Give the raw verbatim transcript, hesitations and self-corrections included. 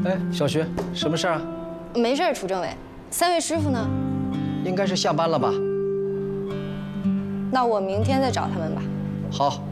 哎，小徐，什么事儿啊？ 没事，楚政委。三位师傅呢？ 应该是下班了吧？ 那我明天再找他们吧。 好。